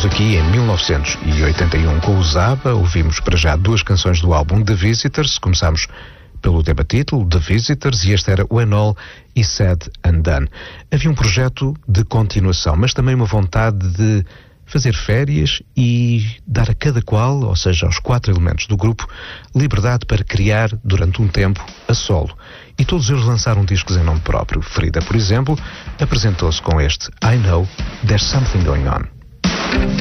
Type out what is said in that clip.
Começámos aqui em 1981 com o Zaba, ouvimos para já 2 canções do álbum The Visitors, começámos pelo tema título, The Visitors, e este era When All Is Said and Done. Havia um projeto de continuação, mas também uma vontade de fazer férias e dar a cada qual, ou seja, aos 4 elementos do grupo, liberdade para criar durante um tempo a solo. E todos eles lançaram discos em nome próprio. Frida, por exemplo, apresentou-se com este I Know There's Something Going On.